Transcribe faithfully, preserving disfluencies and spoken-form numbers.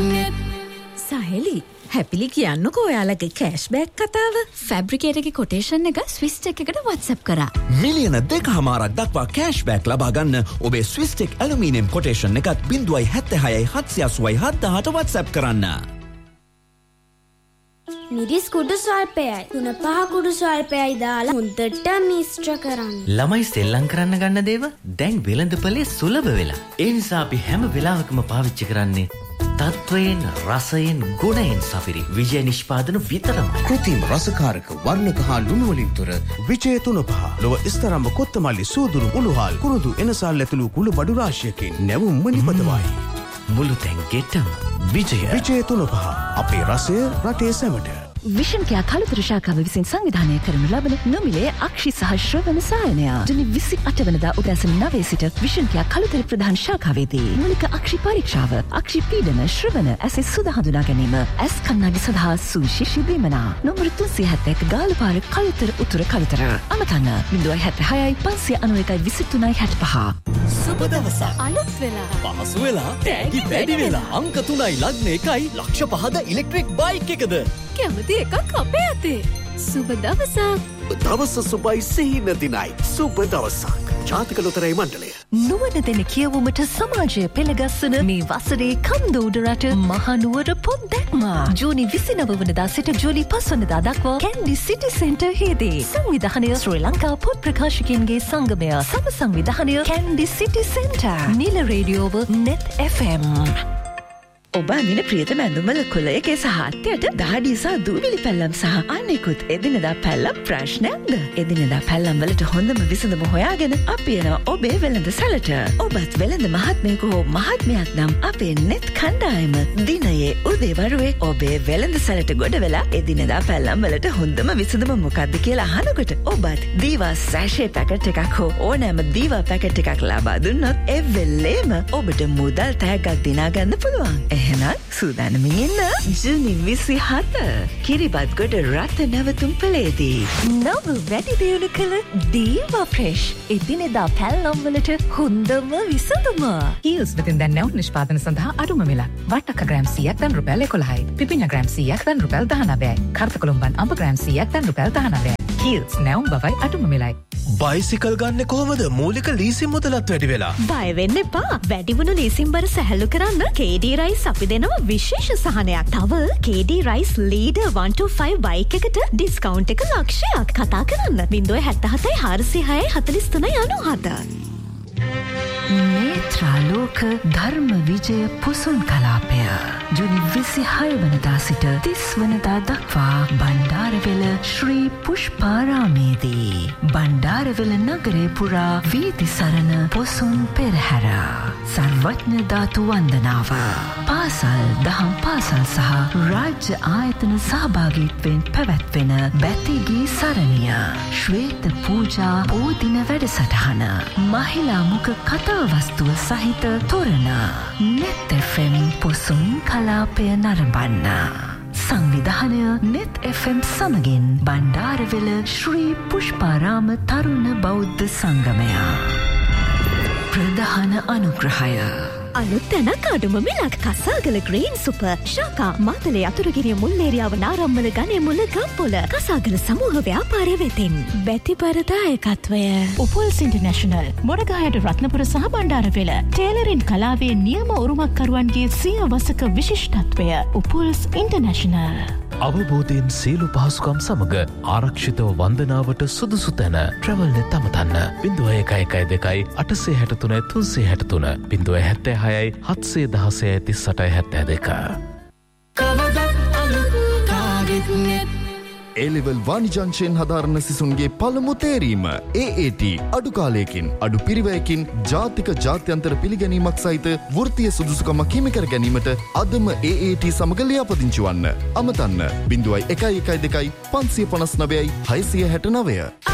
සහෙලි හැපිලි කියන්නකෝ ඔයාලගේ කෑෂ්බෑක් කතාව. ෆැබ්‍රිකේට් එකේ කොටේෂන් එක ස්විස් ටෙක් එකට WhatsApp කරා. මිලියන දෙකමාරක් දක්වා කෑෂ්බෑක් ලබා ගන්න ඔබේ ස්විස් ටෙක් ඇලුමිනියම් කොටේෂන් එකත් ඩොලර් හැත්තෑහයයි හත්සිය අසූවයි හත්දාහට WhatsApp කරන්න. මිරිස් කුඩු ස්වල්පයයි තුන පහ කුඩු ස්වල්පයයි දාලා හොඳට මිශ්‍ර කරන්න. ළමයි සෙල්ලම් කරන්න ගන්න දේව දැන් වෙළඳපොලේ සුලභ වෙලා. ඒ නිසා අපි හැම වෙලාවකම පාවිච්චි කරන්නේ තත්වයෙන් රසයෙන් ගුණයෙන් සපිරි විජය නිෂ්පාදන විතරමයි. කෘතිම රසකාරක වර්ණක හා ලුණු වලින් තොර විජය තුන පහ ලොව ස්තරම්බ කොත්තමල්ලි සූදුරු උණුහල් කුරුදු එනසල් ඇතුළු කුළු බඩු රාශියකින් නැවුම් නිපදවයි. මුළු තැන් ගෙටම විජය විජය තුන පහ අපේ රසය රටේ සැමට. විෂන් කියා කළුතර ශාඛාව විසින් සංවිධානය කරනු ලබන නොමිලේ අක්ෂි සහ ශ්‍රවණ සායනය ජුනි විසි අට වෙනිදා උදෑසන නවය සිට විෂන් කියා කළුතර ප්‍රධාන ශාඛාවේදී මූලික අක්ෂි පරීක්ෂාව අක්ෂි පීඩන ශ්‍රවණ ඇසේ සුද හඳුනා ගැනීම ඇස් කණ්ණාඩි සඳහා සුවිශේෂී දීමනා නොම්බර තුන්සිය හැත්තෑ එක ගාලපාර කළුතර උතුර කළුතර අමතන්න බිංදුවයි හැත්තෑහයයි පන්සිය අනූ එකයි විසි තුනයි හැත්තෑපහ. සුබ දවසක්. අලුත් වෙලා පහසු වෙලා තෑගි වැඩි වෙලා අංක තුනයි ලග්න එකයි ලක්ෂ පහද ඉලෙක්ට්‍රික් බයික් එකද කැමති එකක් අපේ අතේ. සුබ දවසක්. දවස සුබයි සිහින දිනයි. සුබ දවසක්. ජාතික ලොතරැයි මණ්ඩලය. නුවණ දෙන කියවුමට සමාජය පෙළගස්සන මේ වසරේ කන්දෝඩරට මහනුවර පොත් දැක්ම. ජූනි විසිනව වනදා සිට ජූලි පස් වනදා දක්වා කැන්ඩි සිටි සෙන්ටර් හේදී. සංවිධානය ශ්‍රී ලංකා පොත් ප්‍රකාශකයන්ගේ සංගමය. සම සංවිධානය කැන්ඩි සිටි සෙන්ටර්. නිල රේඩියෝව නෙට් එෆ් එම්. ඔබ අඳින ප්‍රියතම ඇඳුම්වල කුල එකේ සහ අත්යට දහඩිය සහ දූවිලි පැල්ලම් සහ අනෙකුත් එදිනෙදා පැල්ලම් ප්‍රශ්නයක්ද? එදිනෙදා පැල්ලම් වලට හොඳම විසඳුම හොයාගෙන අපි යනවා ඔබේ වෙළඳ සැලට. ඔබත් වෙළඳ මහත්මයෙකු හෝ මහත්මයක් නම් අපේ නෙත් කණ්ඩායම දිනයේ උදේවරුේ ඔබේ වෙළඳ සැලට ගොඩ වෙලා එදිනෙදා පැල්ලම් වලට හොඳම විසඳුම මොකක්ද කියලා අහනකොට ඔබත් දීවා සැෂේ පැකට් එකක් හෝ ඕනෑම දීවා පැකට් එකක් ලබා දුන්නොත් ඒ වෙලේම ඔබට මුදල් තෑග්ගක් දිනා ගන්න පුළුවන්. එහෙනම් සූදානමින් ඉන්න ජූනි විසි හත කිරිබත් ගොඩ රට නැවතුම් පෙළේදී නව වැඩි දියුණු කළ දීවා ෆ්‍රෙෂ් එදිනෙදා පැල්ලම් වලට හොඳම විසඳුම. හීල්ස් වෙතින් දැන් නැවුම් නිෂ්පාදන සඳහා අඩුම මිලක්. වට්ටක්ක ග්‍රෑම් සීයක් දැන් රුපියල් එකොළහයි. පිපිඤ්ඤා ග්‍රෑම් සීයක් දැන් රුපියල් දහනවයයි. කර්තකොළුම්බන් අඹ ග්‍රෑම් සීයක් දැන් රුපියල් දහනවයයි. හීල්ස් නැවුම් බවයි අඩුම මිලයි. බයිසිකල් ගන්න කොහොමද? මූලික ලීසින් මුදලත් වැඩි වෙලා. බය වෙන්න එපා. වැඩි වුණු ලීසින් බර සැහැල්ලු කරන්න කේඩී රයිස් අපි දෙනවා විශේෂ සහනයක්. තව KD rice leader one two five bike එකට ඩිස්කවුන්ට් එක ලක්ෂයක්. කතා කරන්න බිංදුව හැත්තහතයි හාරසිය හයයි හතළිස් තුනයි අනූහත. නේත්‍රාලෝක ධර්ම විජය පුසුන් කලාපය ජුනි විසිහය වනදා සිට තිස් වනදා දක්වා බණ්ඩාරවෙල ශ්‍රී පුෂ්පාරාමේදී බණ්ඩාරවෙල නගරේ පුරා වීදි සරණ පොසුන් පෙරහැර සර්වඥ ධාතු වන්දනාව පාසල් දහම් පාසල් සහ රාජ්‍ය ආයතන සහභාගීත්වයෙන් පැවැත්වෙන බැතිගී සරණිය ශ්වේත පූජා පෝදින වැඩසටහන මහිලා මුඛ කතා වස්තුව සහිත තොරණ නෙත් එෆ් එම් පොසුන් කලාපය නරඹන්න. සංවිධානය නෙත් එෆ් එම් සමගින් බණ්ඩාරවෙල ශ්‍රී පුෂ්පාරාම තරුණ බෞද්ධ සංගමය. ප්‍රධාන අනුග්‍රහය අලුත් තැනක් අඩුම මිලක් කසාගල ග්‍රීන් සුපර් ශාකා මාතලේ අතුරුගිරිය මුල්ලේරියාව නාරම්මල ගනේ මුල ගම්පොල කසාගල සමූහ ව්‍යාපාරය වෙතින් බැතිපරදායකත්වය උපුල්ස් ඉන්ටර්නැෂනල් මොරගහයට රත්නපුර සහ බණ්ඩාරවෙල ටේලරින් කලාවේ නියම උරුමකරුවන්ගේ සිය වසක විශිෂ්ටත්වය උපුල්ස් ඉන්ටර්නැෂනල්. අවබෝධයෙන් සියලු පහසුකම් සමග ආරක්ෂිතව වන්දනාවට සුදුසු තැන ට්‍රැවල්නෙත් අමතන්න. බිංදුව එකයි එකයි දෙකයි අටසිය හැටතුන තුන්සිය හැටතුන බිංදුව හැත්තෑහයයි හත්සිය දහසයයි තිස් අටයි හැත්තෑ දෙක. ඒ-ලෙවල් වාණිජංශයෙන් හදාරන සිසුන්ගේ පළමු තේරීම ඒ ඒ ටී අඩු කාලයකින් අඩු පිරිවැයකින් ජාතික ජාත්‍යන්තර පිළිගැනීමක් සහිත වෘත්තීය සුදුසුකමක් හිමිකර ගැනීමට අදම ඒ ඒ ටී සමග ලියාපදිංචි වන්න. අමතන්න බිංදුවයි එකයි එකයි දෙකයි පන්සිය පනස් නවයයි හයසිය හැට නවය.